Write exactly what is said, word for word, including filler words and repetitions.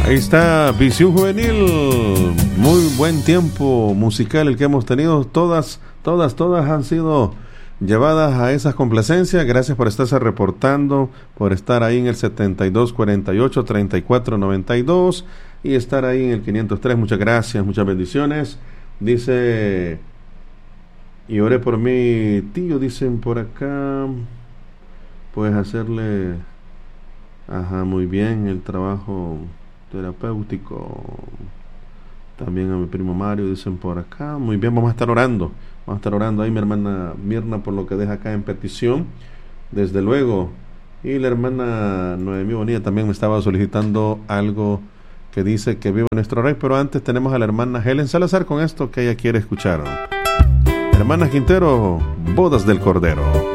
Ahí está Visión Juvenil. Muy buen tiempo musical el que hemos tenido. Todas, todas, todas han sido llevadas a esas complacencias. Gracias por estarse reportando, por estar ahí en el setenta y dos cuarenta y ocho treinta y cuatro noventa y dos y estar ahí en el quinientos tres. Muchas gracias, muchas bendiciones. Dice, y oré por mi tío, dicen por acá. Puedes hacerle, ajá, muy bien el trabajo terapéutico. También a mi primo Mario, dicen por acá. Muy bien, vamos a estar orando. Vamos a estar orando ahí mi hermana Mirna por lo que deja acá en petición. Desde luego. Y la hermana Noemí Bonilla también me estaba solicitando algo que dice que viva nuestro rey. Pero antes tenemos a la hermana Helen Salazar con esto que ella quiere escuchar. Hermana Quintero, Bodas del Cordero.